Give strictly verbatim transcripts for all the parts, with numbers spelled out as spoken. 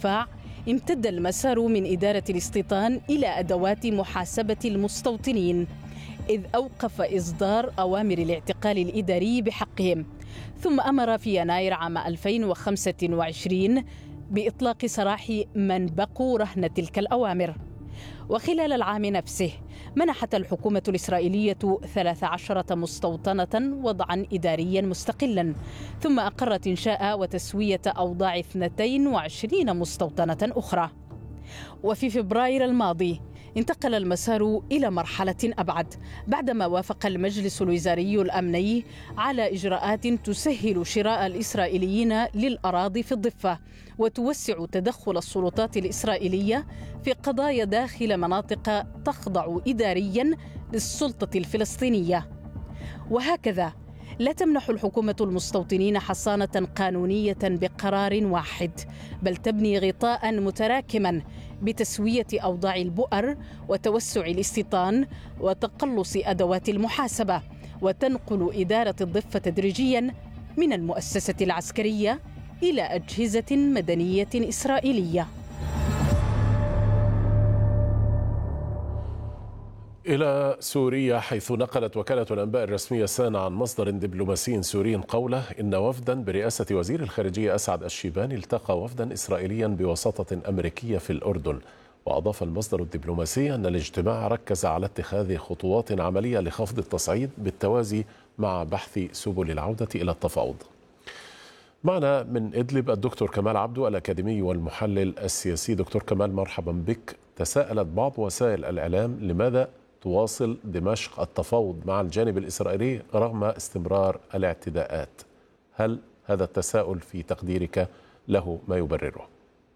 الدفاع امتد المسار من إدارة الاستيطان إلى أدوات محاسبة المستوطنين، إذ أوقف إصدار أوامر الاعتقال الإداري بحقهم، ثم أمر في يناير عام ألفين وخمسة وعشرين بإطلاق سراح من بقوا رهن تلك الأوامر. وخلال العام نفسه منحت الحكومة الإسرائيلية ثلاث عشرة مستوطنة وضعا إداريا مستقلا، ثم أقرت إنشاء وتسوية أوضاع اثنتين وعشرين مستوطنة أخرى. وفي فبراير الماضي انتقل المسار إلى مرحلة أبعد بعدما وافق المجلس الوزاري الأمني على إجراءات تسهل شراء الإسرائيليين للأراضي في الضفة وتوسع تدخل السلطات الإسرائيلية في قضايا داخل مناطق تخضع إداريا للسلطة الفلسطينية. وهكذا لا تمنح الحكومة المستوطنين حصانة قانونية بقرار واحد، بل تبني غطاء متراكما بتسوية أوضاع البؤر وتوسع الاستيطان وتقلص أدوات المحاسبة، وتنقل إدارة الضفة تدريجيا من المؤسسة العسكرية إلى أجهزة مدنية إسرائيلية. إلى سوريا، حيث نقلت وكالة الأنباء الرسمية سانا عن مصدر دبلوماسي سوري قوله إن وفدا برئاسة وزير الخارجية أسعد الشيباني التقى وفدا إسرائيليا بوساطة أمريكية في الأردن. وأضاف المصدر الدبلوماسي أن الاجتماع ركز على اتخاذ خطوات عملية لخفض التصعيد بالتوازي مع بحث سبل العودة إلى التفاوض. معنا من إدلب الدكتور كمال عبدو الأكاديمي والمحلل السياسي. دكتور كمال، مرحبا بك. تساءلت بعض وسائل الإعلام لماذا تواصل دمشق التفاوض مع الجانب الإسرائيلي رغم استمرار الاعتداءات. هل هذا التساؤل في تقديرك له ما يبرره؟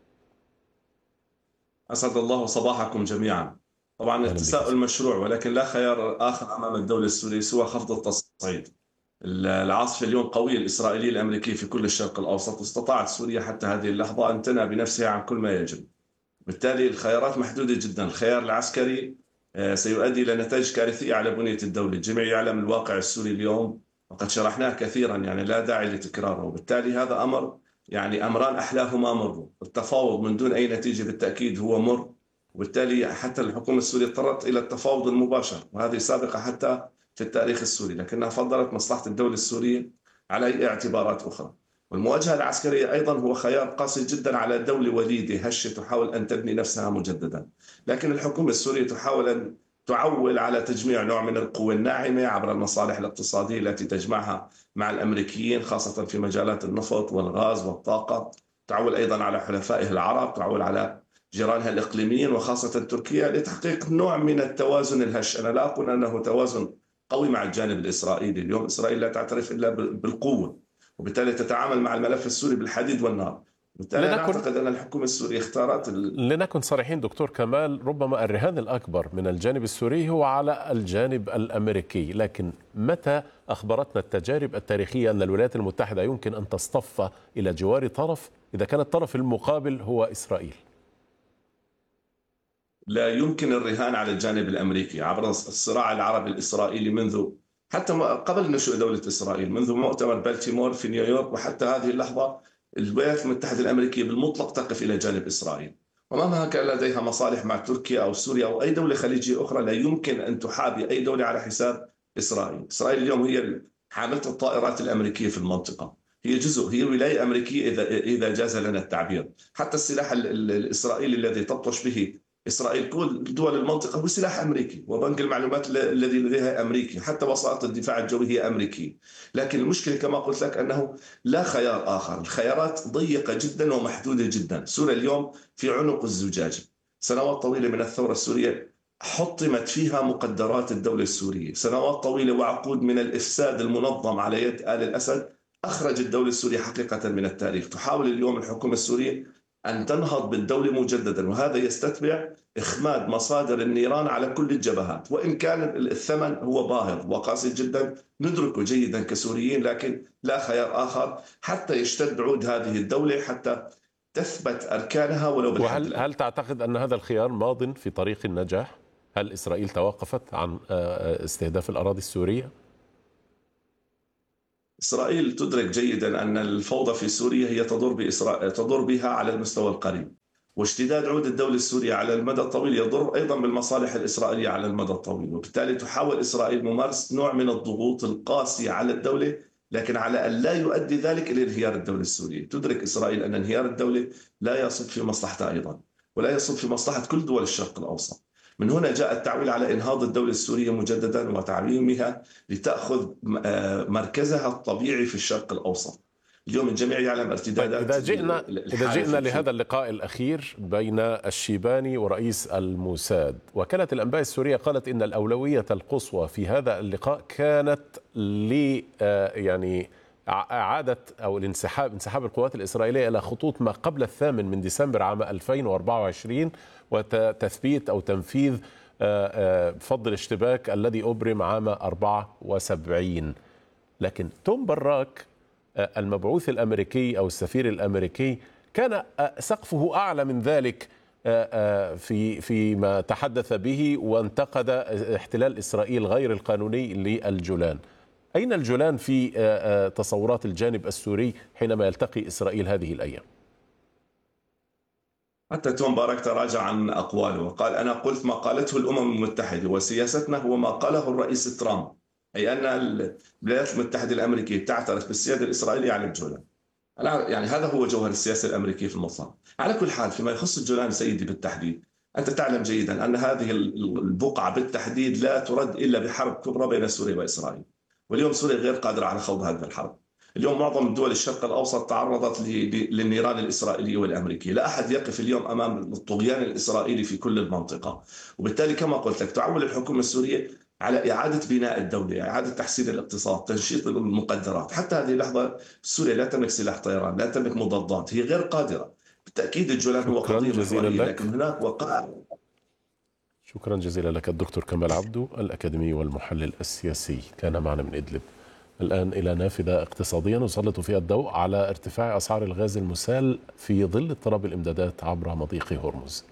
أسعد الله صباحكم جميعا. طبعا التساؤل مشروع، ولكن لا خيار آخر أمام الدولة السورية سوى خفض التصعيد. العاصفة اليوم قوية الإسرائيلية الأمريكية في كل الشرق الأوسط، واستطاعت سوريا حتى هذه اللحظة أن تنأى بنفسها عن كل ما يجب. بالتالي الخيارات محدودة جدا. الخيار العسكري سيؤدي إلى نتائج كارثية على بنية الدولة. الجميع يعلم الواقع السوري اليوم وقد شرحناه كثيرا، يعني لا داعي لتكراره. وبالتالي هذا أمر يعني أمران أحلاهما مر. التفاوض من دون أي نتيجة بالتأكيد هو مر، وبالتالي حتى الحكومة السورية اضطرت إلى التفاوض المباشر، وهذه سابقة حتى في التاريخ السوري، لكنها فضلت مصلحة الدولة السورية على أي اعتبارات أخرى. والمواجهة العسكرية أيضا هو خيار قاسي جدا على دولة وليدة هشة تحاول أن تبني نفسها مجددا. لكن الحكومة السورية تحاول أن تعول على تجميع نوع من القوى الناعمة عبر المصالح الاقتصادية التي تجمعها مع الأمريكيين، خاصة في مجالات النفط والغاز والطاقة. تعول أيضا على حلفائها العرب، تعول على جيرانها الإقليميين وخاصة تركيا لتحقيق نوع من التوازن الهش. أنا لا أقول أنه توازن قوي مع الجانب الإسرائيلي. اليوم إسرائيل لا تعترف إلا بالقوة، وبالتالي تتعامل مع الملف السوري بالحديد والنار. بالتالي أنا أعتقد أن الحكومة السورية اختارت ال... لنكن صريحين دكتور كمال، ربما الرهان الأكبر من الجانب السوري هو على الجانب الأمريكي، لكن متى أخبرتنا التجارب التاريخية أن الولايات المتحدة يمكن أن تصطف إلى جوار طرف إذا كان الطرف المقابل هو إسرائيل؟ لا يمكن الرهان على الجانب الأمريكي عبر الصراع العربي الإسرائيلي منذ حتى قبل نشوء دولة إسرائيل، منذ مؤتمر بالتيمور في نيويورك وحتى هذه اللحظة. الولايات المتحدة الأمريكية بالمطلق تقف إلى جانب إسرائيل، ومهما كان لديها مصالح مع تركيا أو سوريا أو أي دولة خليجية أخرى لا يمكن أن تحابي أي دولة على حساب إسرائيل. إسرائيل اليوم هي حاملة الطائرات الأمريكية في المنطقة، هي جزء، هي ولاية أمريكية إذا إذا جاز لنا التعبير. حتى السلاح الإسرائيلي الذي تبطش به إسرائيل كل دول المنطقة هو سلاح أمريكي، وبنك المعلومات الذي لديها أمريكي، حتى وسائط الدفاع الجوي هي أمريكية. لكن المشكلة كما قلت لك أنه لا خيار آخر. الخيارات ضيقة جدا ومحدودة جدا. سوريا اليوم في عنق الزجاجة. سنوات طويلة من الثورة السورية حطمت فيها مقدرات الدولة السورية. سنوات طويلة وعقود من الإفساد المنظم على يد آل الأسد أخرج الدولة السورية حقيقة من التاريخ. تحاول اليوم الحكومة السورية أن تنهض بالدولة مجددا، وهذا يستتبع إخماد مصادر النيران على كل الجبهات، وإن كان الثمن هو باهظ وقاسي جدا ندركه جيدا كسوريين، لكن لا خيار آخر حتى يشتد عود هذه الدولة، حتى تثبت أركانها ولو بالحد. وهل هل تعتقد أن هذا الخيار ماض في طريق النجاح؟ هل إسرائيل توقفت عن استهداف الأراضي السورية؟ إسرائيل تدرك جيدا أن الفوضى في سوريا هي تضر بإسرائيل تضر بها على المستوى القريب، واشتداد عود الدولة السورية على المدى الطويل يضر أيضا بالمصالح الإسرائيلية على المدى الطويل، وبالتالي تحاول إسرائيل ممارسة نوع من الضغوط القاسية على الدولة، لكن على أن لا يؤدي ذلك إلى انهيار الدولة السورية. تدرك إسرائيل أن انهيار الدولة لا يصب في مصلحتها أيضا، ولا يصب في مصلحة كل دول الشرق الأوسط. من هنا جاء التعويل على إنهاض الدولة السورية مجددا وتعميمها لتأخذ مركزها الطبيعي في الشرق الأوسط. اليوم الجميع يعلم ارتدادات. إذا جئنا إذا جئنا لهذا اللقاء الأخير بين الشيباني ورئيس الموساد، وكالة الأنباء السورية قالت إن الأولوية القصوى في هذا اللقاء كانت ل يعني إعادة أو الانسحاب انسحاب القوات الإسرائيلية إلى خطوط ما قبل الثامن من ديسمبر عام ألفين وأربعة وعشرين، وتثبيت أو تنفيذ فض الاشتباك الذي أبرم عام أربعة وسبعين. لكن توم براك المبعوث الأمريكي أو السفير الأمريكي كان سقفه أعلى من ذلك في فيما تحدث به، وانتقد احتلال إسرائيل غير القانوني للجولان. أين الجولان في تصورات الجانب السوري حينما يلتقي إسرائيل هذه الأيام؟ حتى توم باراك تراجع عن أقواله وقال: أنا قلت ما قالته الأمم المتحدة، وسياستنا هو ما قاله الرئيس ترامب، أي أن الولايات المتحدة الأمريكية تعترف بالسيادة الإسرائيلية على الجولان. يعني هذا هو جوهر السياسة الأمريكية في المطلق. على كل حال، فيما يخص الجولان سيدي بالتحديد، أنت تعلم جيدا أن هذه البقعة بالتحديد لا ترد إلا بحرب كبرى بين سوريا وإسرائيل، واليوم سوريا غير قادرة على خوض هذه الحرب. اليوم معظم الدول الشرق الأوسط تعرضت للنيران الإسرائيلية والأمريكية، لا أحد يقف اليوم أمام الطغيان الإسرائيلي في كل المنطقة. وبالتالي كما قلت لك، تعول الحكومة السورية على إعادة بناء الدولة، إعادة تحسين الاقتصاد، تنشيط المقدرات. حتى هذه اللحظة سوريا لا تملك سلاح طيران، لا تملك مضادات، هي غير قادرة. بالتأكيد الجولان هو قضية محورية، لكن هناك وقائع. شكرا جزيلا لك الدكتور كمال عبدو الأكاديمي والمحلل السياسي، كان معنا من إدلب. الآن إلى نافذة اقتصادية نسلط فيها الضوء على ارتفاع أسعار الغاز المسال في ظل اضطراب الإمدادات عبر مضيق هرمز.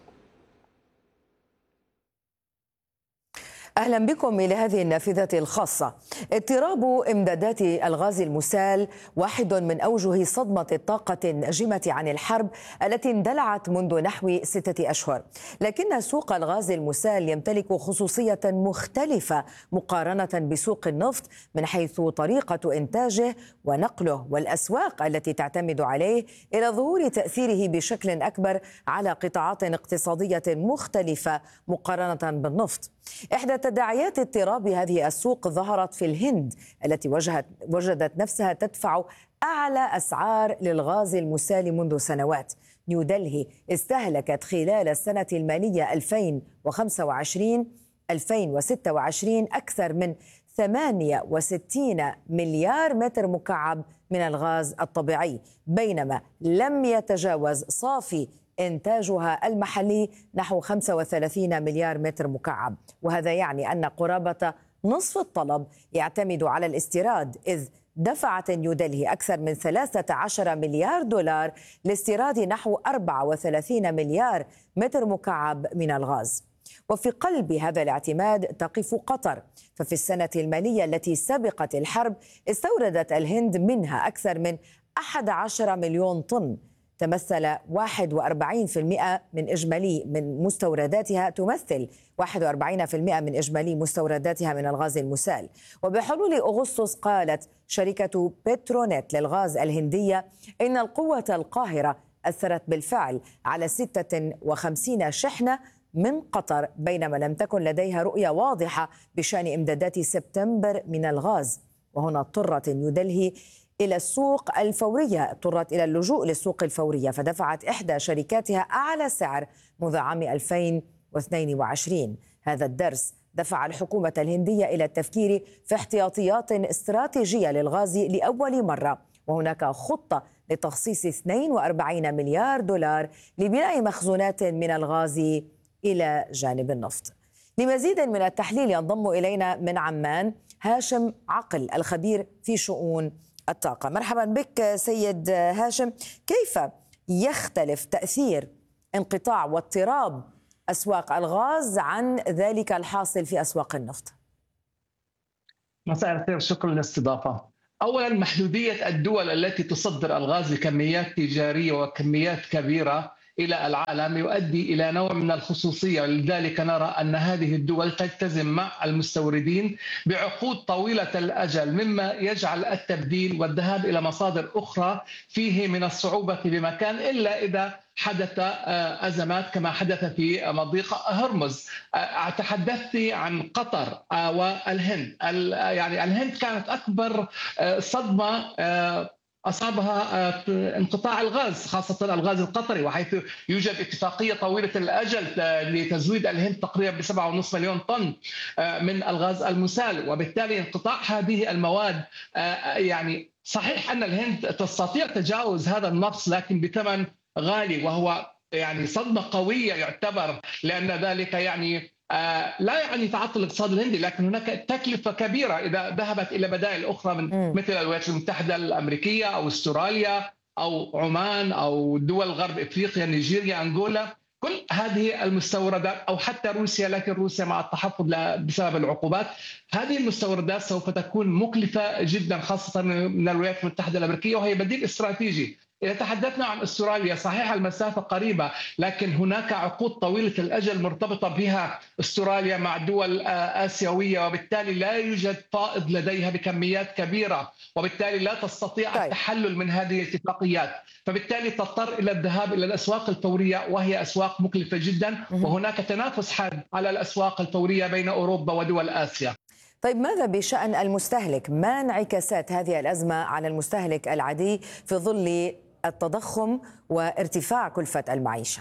أهلا بكم إلى هذه النافذة الخاصة. اضطراب إمدادات الغاز المسال واحد من أوجه صدمة الطاقة الناجمة عن الحرب التي اندلعت منذ نحو ستة أشهر، لكن سوق الغاز المسال يمتلك خصوصية مختلفة مقارنة بسوق النفط من حيث طريقة إنتاجه ونقله والأسواق التي تعتمد عليه، إلى ظهور تأثيره بشكل أكبر على قطاعات اقتصادية مختلفة مقارنة بالنفط. إحدى تداعيات اضطراب هذه السوق ظهرت في الهند التي وجهت وجدت نفسها تدفع أعلى أسعار للغاز المسال منذ سنوات. نيودلهي استهلكت خلال السنة المالية ألفين وخمسة وعشرين ألفين وستة وعشرين أكثر من ثمانية وستين مليار متر مكعب من الغاز الطبيعي، بينما لم يتجاوز صافي إنتاجها المحلي نحو خمسة وثلاثين مليار متر مكعب، وهذا يعني أن قرابة نصف الطلب يعتمد على الاستيراد، إذ دفعت نيودلهي أكثر من ثلاثة عشر مليار دولار لاستيراد نحو أربعة وثلاثين مليار متر مكعب من الغاز. وفي قلب هذا الاعتماد تقف قطر، ففي السنة المالية التي سبقت الحرب استوردت الهند منها أكثر من أحد عشر مليون طن، تمثل واحد وأربعين بالمئة من إجمالي من مستورداتها تمثل واحد وأربعين بالمئة من إجمالي مستورداتها من الغاز المسال. وبحلول أغسطس قالت شركة بترونيت للغاز الهندية إن القوة القاهرة أثرت بالفعل على ستة وخمسين شحنة من قطر، بينما لم تكن لديها رؤية واضحة بشأن إمدادات سبتمبر من الغاز. وهنا اضطرت نيودلهي إلى السوق الفورية، اضطرت إلى اللجوء للسوق الفورية، فدفعت إحدى شركاتها أعلى سعر منذ عام ألفين واثنين وعشرين. هذا الدرس دفع الحكومة الهندية إلى التفكير في احتياطيات استراتيجية للغاز لأول مرة، وهناك خطة لتخصيص اثنين وأربعين مليار دولار لبناء مخزونات من الغاز إلى جانب النفط. لمزيد من التحليل ينضم إلينا من عمان هاشم عقل الخبير في شؤون الطاقة. مرحبا بك سيد هاشم، كيف يختلف تأثير انقطاع واضطراب أسواق الغاز عن ذلك الحاصل في أسواق النفط؟ مساء الخير، شكرا للاستضافة. أولا محدودية الدول التي تصدر الغاز بكميات تجارية وكميات كبيرة إلى العالم يؤدي إلى نوع من الخصوصية، ولذلك نرى أن هذه الدول تلتزم مع المستوردين بعقود طويلة الأجل، مما يجعل التبديل والذهاب إلى مصادر أخرى فيه من الصعوبة بمكان، إلا إذا حدث أزمات كما حدث في مضيق هرمز. تحدثت عن قطر والهند، يعني الهند كانت أكبر صدمة أصابها انقطاع الغاز، خاصة الغاز القطري، وحيث يوجد اتفاقية طويلة الأجل لتزويد الهند تقريبا بسبعة ونصف مليون طن من الغاز المسال، وبالتالي انقطاع هذه المواد يعني صحيح أن الهند تستطيع تجاوز هذا النقص لكن بثمن غالي، وهو يعني صدمة قوية يعتبر، لأن ذلك يعني آه لا يعني تعطل الاقتصاد الهندي، لكن هناك تكلفة كبيرة إذا ذهبت إلى بدائل أخرى من م. مثل الولايات المتحدة الأمريكية أو استراليا أو عمان أو دول غرب إفريقيا، نيجيريا، أنغولا، كل هذه المستوردات، أو حتى روسيا، لكن روسيا مع التحفظ بسبب العقوبات، هذه المستوردات سوف تكون مكلفة جدا خاصة من الولايات المتحدة الأمريكية، وهي بديل استراتيجي. إذا تحدثنا عن استراليا صحيح المسافة قريبة، لكن هناك عقود طويلة الأجل مرتبطة بها استراليا مع دول آسيوية، وبالتالي لا يوجد فائض لديها بكميات كبيرة، وبالتالي لا تستطيع طيب. التحلل من هذه الاتفاقيات، فبالتالي تضطر إلى الذهاب إلى الأسواق الفورية، وهي أسواق مكلفة جدا، وهناك تنافس حاد على الأسواق الفورية بين أوروبا ودول آسيا. طيب ماذا بشأن المستهلك؟ ما انعكاسات هذه الأزمة على المستهلك العادي في ظل التضخم وارتفاع كلفة المعيشة؟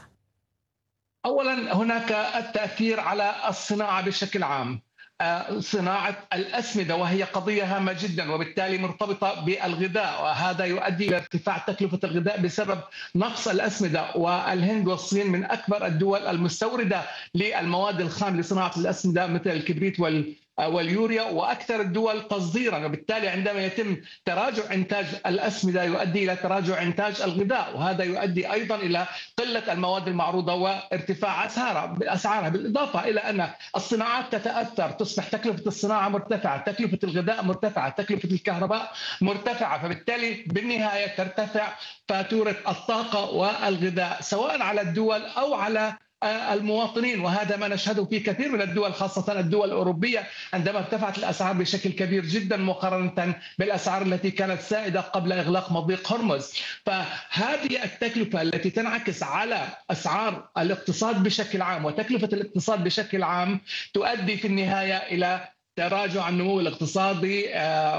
أولا هناك التأثير على الصناعة بشكل عام، صناعة الأسمدة، وهي قضية هامة جدا وبالتالي مرتبطة بالغذاء، وهذا يؤدي إلى ارتفاع تكلفة الغذاء بسبب نقص الأسمدة، والهند والصين من أكبر الدول المستوردة للمواد الخام لصناعة الأسمدة مثل الكبريت وال واليوريا، واكثر الدول تصديرا، وبالتالي عندما يتم تراجع انتاج الاسمده يؤدي الى تراجع انتاج الغذاء، وهذا يؤدي ايضا الى قله المواد المعروضه وارتفاع اسعارها اسعارها بالاضافه الى ان الصناعات تتاثر، تصبح تكلفه الصناعه مرتفعه، تكلفه الغذاء مرتفعه، تكلفه الكهرباء مرتفعه، فبالتالي بالنهايه ترتفع فاتوره الطاقه والغذاء سواء على الدول او على المواطنين، وهذا ما نشهده في كثير من الدول خاصة الدول الأوروبية عندما ارتفعت الأسعار بشكل كبير جدا مقارنة بالأسعار التي كانت سائدة قبل إغلاق مضيق هرمز. فهذه التكلفة التي تنعكس على أسعار الاقتصاد بشكل عام وتكلفة الاقتصاد بشكل عام تؤدي في النهاية إلى تراجع النمو الاقتصادي،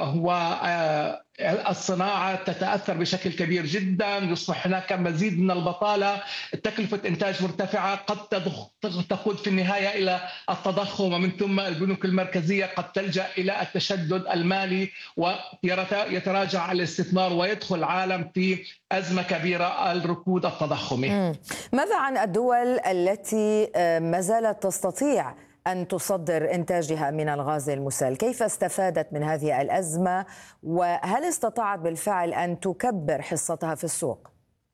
والصناعة تتأثر بشكل كبير جدا، يصبح هناك مزيد من البطالة، تكلفة إنتاج مرتفعة قد تقود في النهاية إلى التضخم، ومن ثم البنوك المركزية قد تلجأ إلى التشدد المالي ويتراجع الاستثمار ويدخل العالم في أزمة كبيرة، الركود التضخمي. ماذا عن الدول التي ما زالت تستطيع أن تصدر إنتاجها من الغاز المسال؟ كيف استفادت من هذه الأزمة، وهل استطاعت بالفعل أن تكبر حصتها في السوق؟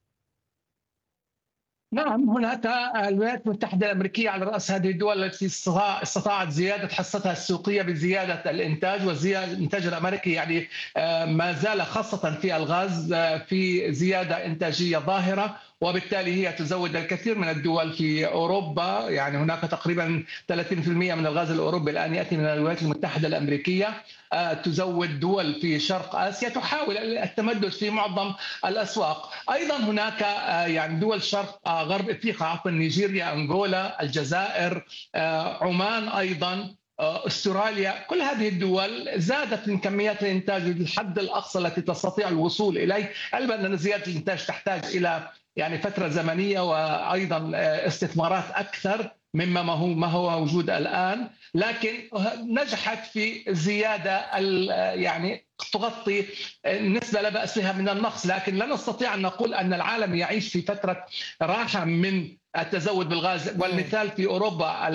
نعم، هناك الولايات المتحدة الأمريكية على رأس هذه الدول التي استطاعت زيادة حصتها السوقية بزيادة الإنتاج، وزيادة الإنتاج الأمريكي يعني ما زال خاصة في الغاز في زيادة إنتاجية ظاهرة، وبالتالي هي تزود الكثير من الدول في أوروبا. يعني هناك تقريبا ثلاثين بالمئة من الغاز الأوروبي الآن يأتي من الولايات المتحدة الأمريكية. تزود دول في شرق آسيا تحاول التمدد في معظم الأسواق. أيضا هناك يعني دول شرق غرب إفريقيا، عفوا نيجيريا، أنغولا، الجزائر، عمان، أيضا استراليا، كل هذه الدول زادت من كميات الإنتاج للحد الأقصى التي تستطيع الوصول إليه، علما أن زيادة الإنتاج تحتاج إلى يعني فترة زمنية وأيضا استثمارات أكثر مما ما هو ما هو موجود الآن، لكن نجحت في زيادة يعني تغطي نسبة لا بأس بها من النقص، لكن لا نستطيع أن نقول أن العالم يعيش في فترة راحة من التزود بالغاز. والمثال في أوروبا،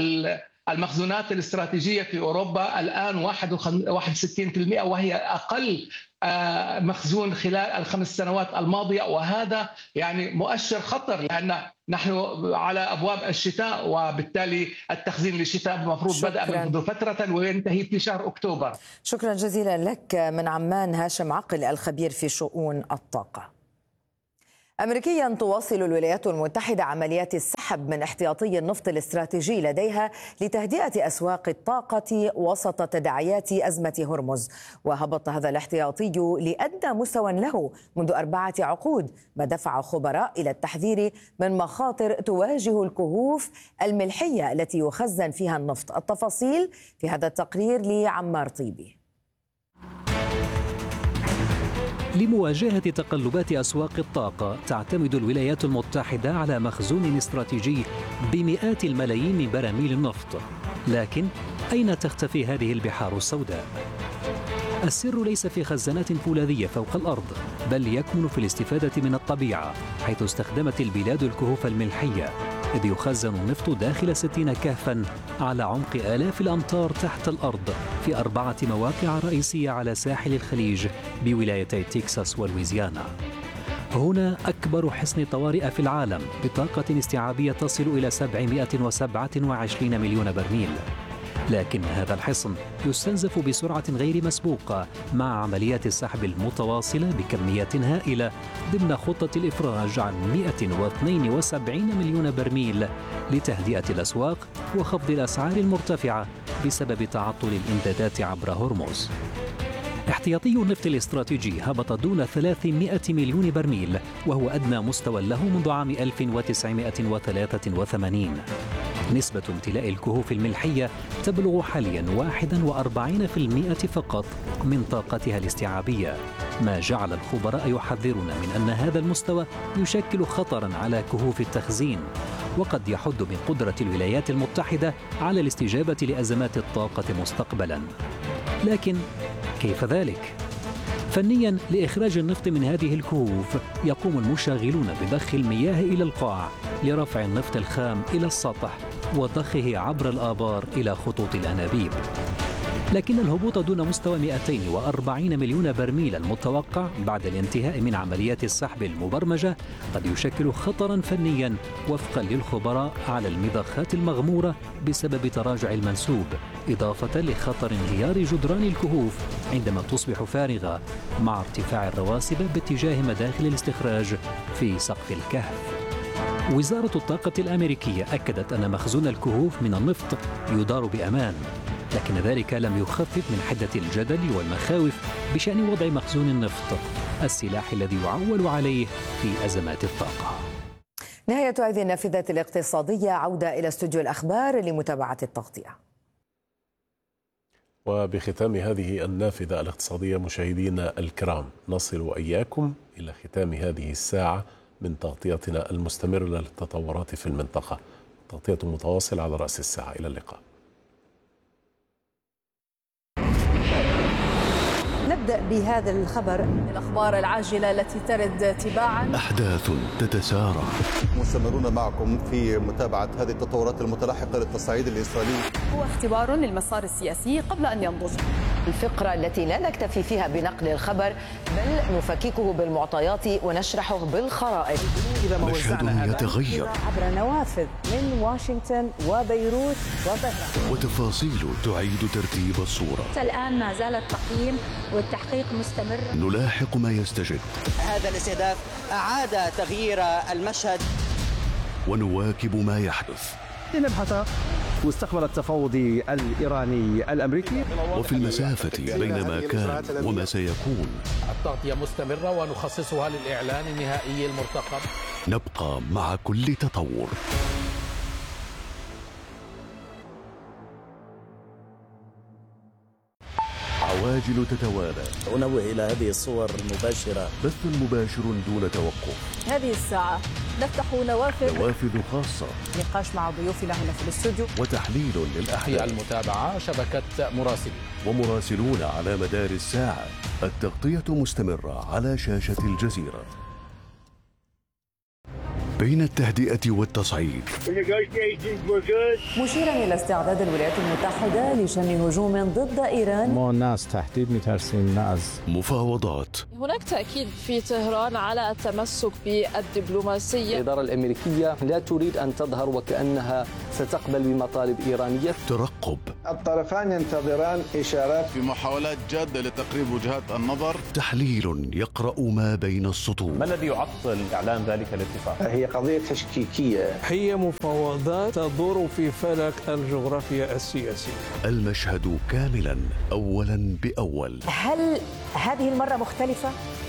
المخزونات الاستراتيجية في أوروبا الآن واحد وستين بالمئة، وهي أقل مخزون خلال الخمس سنوات الماضية، وهذا يعني مؤشر خطر، لأن نحن على أبواب الشتاء، وبالتالي التخزين للشتاء المفروض بدأ منذ فترة وينتهي في شهر أكتوبر. شكرا جزيلا لك من عمان هاشم عقل الخبير في شؤون الطاقة. أمريكيا تواصل الولايات المتحدة عمليات السحب من احتياطي النفط الاستراتيجي لديها لتهدئة أسواق الطاقة وسط تداعيات أزمة هرمز، وهبط هذا الاحتياطي لأدنى مستوى له منذ أربعة عقود، ما دفع خبراء إلى التحذير من مخاطر تواجه الكهوف الملحية التي يخزن فيها النفط. التفاصيل في هذا التقرير لعمار طيبي. لمواجهة تقلبات أسواق الطاقة تعتمد الولايات المتحدة على مخزون استراتيجي بمئات الملايين من براميل النفط، لكن أين تختفي هذه البحار السوداء؟ السر ليس في خزانات فولاذية فوق الأرض، بل يكمن في الاستفادة من الطبيعة، حيث استخدمت البلاد الكهوف الملحية، إذ يخزن النفط داخل ستين كهفاً على عمق آلاف الأمتار تحت الأرض في أربعة مواقع رئيسية على ساحل الخليج بولايتي تكساس ولويزيانا. هنا أكبر حصن طوارئ في العالم بطاقة استيعابية تصل إلى سبعمائة وسبعة وعشرين مليون برميل، لكن هذا الحصن يستنزف بسرعة غير مسبوقة مع عمليات السحب المتواصلة بكميات هائلة ضمن خطة الإفراج عن مئة واثنين وسبعين مليون برميل لتهدئة الأسواق وخفض الأسعار المرتفعة بسبب تعطل الإمدادات عبر هرمز. احتياطي النفط الاستراتيجي هبط دون ثلاثمائة مليون برميل، وهو أدنى مستوى له منذ عام ألف وتسعمائة وثلاثة وثمانين. نسبة امتلاء الكهوف الملحية تبلغ حاليا واحد وأربعين بالمئة فقط من طاقتها الاستيعابية، ما جعل الخبراء يحذرون من أن هذا المستوى يشكل خطرا على كهوف التخزين، وقد يحد من قدرة الولايات المتحدة على الاستجابة لأزمات الطاقة مستقبلا. لكن كيف ذلك؟ فنيا لإخراج النفط من هذه الكهوف يقوم المشغلون بضخ المياه إلى القاع لرفع النفط الخام إلى السطح وضخه عبر الآبار إلى خطوط الأنابيب. لكن الهبوط دون مستوى مئتين وأربعين مليون برميل المتوقع بعد الانتهاء من عمليات السحب المبرمجة قد يشكل خطرا فنيا وفقا للخبراء على المضخات المغمورة بسبب تراجع المنسوب، إضافة لخطر انهيار جدران الكهوف عندما تصبح فارغة مع ارتفاع الرواسب باتجاه مداخل الاستخراج في سقف الكهف. وزارة الطاقة الأمريكية أكدت أن مخزون الكهوف من النفط يدار بأمان، لكن ذلك لم يخفف من حدة الجدل والمخاوف بشأن وضع مخزون النفط، السلاح الذي يعول عليه في أزمات الطاقة. نهاية هذه النافذة الاقتصادية، عودة إلى استوديو الأخبار لمتابعة التغطية. وبختام هذه النافذة الاقتصادية مشاهدينا الكرام، نصل وإياكم إلى ختام هذه الساعة من تغطيتنا المستمرة للتطورات في المنطقة. تغطية متواصلة على رأس الساعة. إلى اللقاء. نبدأ بهذا الخبر، الأخبار العاجلة التي ترد تباعا. أحداث تتسارع. مستمرون معكم في متابعة هذه التطورات المتلاحقة للتصعيد الإسرائيلي. هو اختبار للمسار السياسي قبل أن ينضج. الفقرة التي لا نكتفي فيها بنقل الخبر، بل نفككه بالمعطيات ونشرحه بالخرائط. مشهد يتغير عبر نوافذ من واشنطن وبيروت وطهران، وتفاصيل تعيد ترتيب الصورة. الآن ما زال التقييم والتحقيق مستمر. نلاحق ما يستجد. هذا الاستهداف أعاد تغيير المشهد، ونواكب ما يحدث. لنبحث مستقبل التفاوض الإيراني الأمريكي، وفي المسافة بين ما كان وما سيكون. التغطية مستمرة ونخصصها للإعلان النهائي المرتقب. نبقى مع كل تطور. عواجل تتوالى. أنوه إلى هذه الصور المباشرة. بث مباشر دون توقف. هذه الساعة نفتح نوافذ نوافذ خاصة، نقاش مع ضيوفنا هنا في الاستوديو، وتحليل للأحداث. في المتابعة شبكة مراسلين ومراسلون على مدار الساعة. التغطية مستمرة على شاشة الجزيرة. بين التهدئة والتصعيد، مشيرا إلى استعداد الولايات المتحدة لشن هجوم ضد إيران. ما الناس تحديد مترسين ناس. مفاوضات. هناك تأكيد في طهران على التمسك بالدبلوماسية. الإدارة الأمريكية لا تريد أن تظهر وكأنها ستقبل بمطالب إيرانية. ترقب. الطرفان ينتظران إشارات في محاولات جادة لتقريب وجهات النظر. تحليل يقرأ ما بين السطور. ما الذي يعطل إعلان ذلك الاتفاق؟ هي قضية تشكيكية. هي مفاوضات تدور في فلك الجغرافيا السياسية. المشهد كاملا أولا بأول. هل هذه المرة مختلفة؟